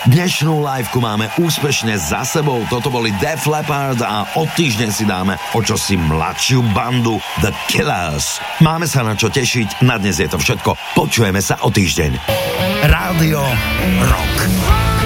Dnešnú liveku máme úspešne za sebou. Toto boli Def Leppard a o týždeň si dáme o čosi mladšiu bandu The Killers. Máme sa na čo tešiť, na dnes je to všetko. Počujeme sa o týždeň. Rádio Rock.